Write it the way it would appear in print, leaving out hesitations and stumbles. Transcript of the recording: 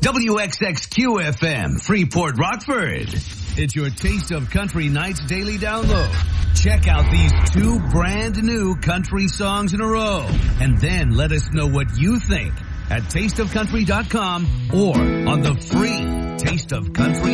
WXXQ-FM, Freeport, Rockford. It's your Taste of Country Nights daily download. Check out these 2 brand new country songs in a row. And then let us know what you think at tasteofcountry.com or on the free Taste of Country